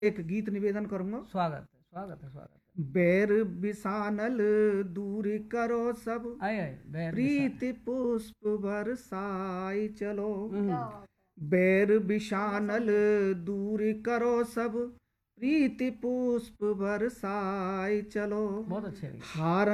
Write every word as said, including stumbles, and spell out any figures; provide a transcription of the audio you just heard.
एक गीत निवेदन करूंगा। स्वागत है, स्वागत है, स्वागत है। बैर बिसानल दूर करो सब, आए आए बैर प्रीति पुष्प बरसाई चलो। बिसानल। बैर बिसानल दूर करो सब, प्रीति पुष्प बरसाई चलो। बहुत अच्छे। हार